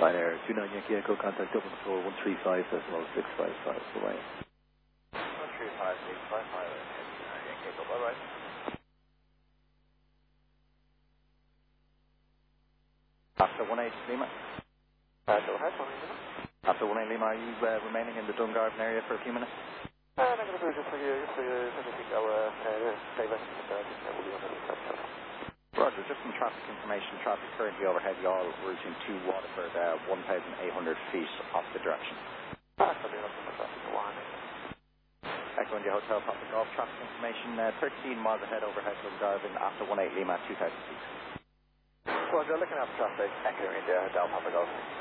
Fine Air 29 Yankee Echo, contact Dublin Patrol 135, decimal 655, away. 135, 655, Yankee Echo, alright. After 18 Lima? Go ahead, 18 Lima. After 18 Lima, are you remaining in the Dungarvan area for a few minutes? I'm going to do just for you, I think I'll stay less than we'll be on the Roger, just some traffic information. Traffic currently overhead y'all routing to Waterford, 1,800 feet off the direction. Echo India Hotel, Papa Golf. Traffic information, 13 miles ahead overhead from Dungarvan after 18 Lima, 2006. Roger, looking at traffic. Echo India Hotel, Papa Golf.